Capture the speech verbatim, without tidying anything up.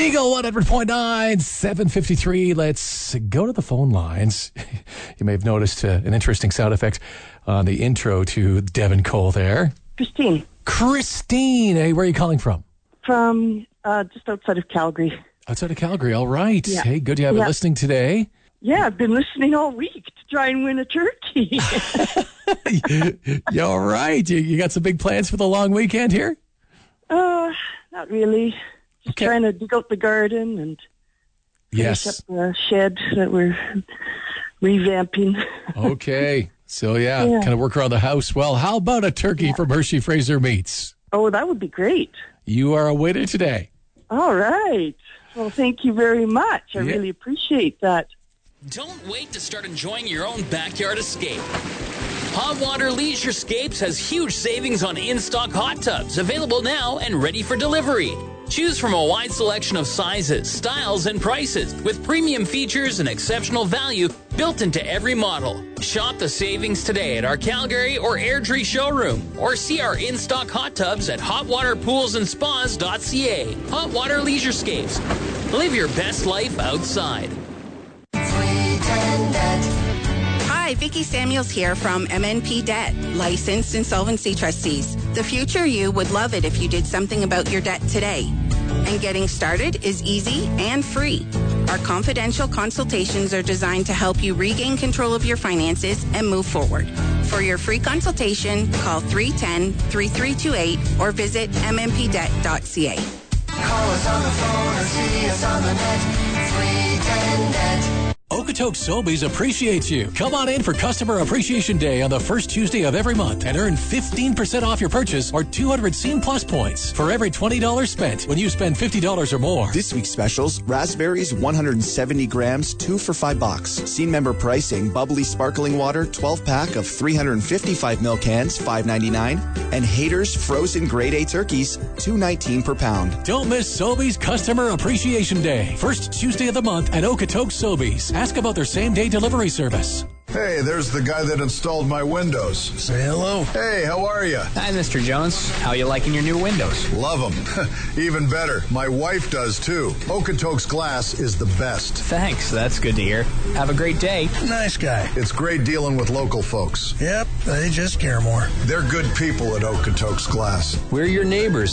Eagle one hundred point nine, seven fifty-three. Let's go to the phone lines. You may have noticed uh, an interesting sound effect on the intro to Devon Cole there. Christine. Christine. Hey, where are you calling from? From uh, just outside of Calgary. Outside of Calgary. All right. Yeah. Hey, good to have yeah. you listening today. Yeah, I've been listening all week to try and win a turkey. You all right? You, you got some big plans for the long weekend here? Uh, not really. Just Okay. trying to dig out the garden and finish Yes. up the shed that we're revamping. Okay. So, yeah, Yeah. kind of work around the house. Well, how about a turkey from Hershey Fraser Meats? Oh, that would be great. You are a winner today. All right. Well, thank you very much. I Yeah. really appreciate that. Don't wait to start enjoying your own backyard escape. Hot Water Leisurescapes has huge savings on in-stock hot tubs, available now and ready for delivery. Choose from a wide selection of sizes, styles, and prices, with premium features and exceptional value built into every model. Shop the savings today at our Calgary or Airdrie showroom, or see our in-stock hot tubs at hot water pools and spas dot c a. Hot Water Leisurescapes. Live your best life outside. Hi, Vicki Samuels here from M N P Debt, licensed insolvency trustees. The future you would love it if you did something about your debt today. And getting started is easy and free. Our confidential consultations are designed to help you regain control of your finances and move forward. For your free consultation, call three one zero, three three two eight or visit m n p debt dot c a. Call us on the phone or see us on the net. three ten net. Okotoks Sobeys appreciates you. Come on in for Customer Appreciation Day on the first Tuesday of every month and earn fifteen percent off your purchase or two hundred Scene Plus points for every twenty dollars spent when you spend fifty dollars or more. This week's specials, raspberries one hundred seventy grams, two for five bucks. Scene member pricing, bubbly sparkling water, twelve pack of three hundred fifty-five mil cans, five ninety-nine. And Haters frozen grade A turkeys, two nineteen per pound. Don't miss Sobeys Customer Appreciation Day. First Tuesday of the month at Okotoks Sobeys. Ask about their same-day delivery service. Hey, there's the guy that installed my windows. Say hello. Hey, how are you? Hi, Mister Jones. How you liking your new windows? Love them. Even better, my wife does too. Okotoks Glass is the best. Thanks, that's good to hear. Have a great day. Nice guy. It's great dealing with local folks. Yep, they just care more. They're good people at Okotoks Glass. We're your neighbors.